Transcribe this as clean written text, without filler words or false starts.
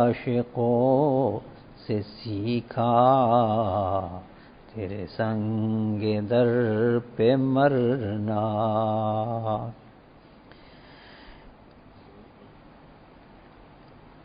आशिकों से सीखा, तेरे संग दर पे मरना।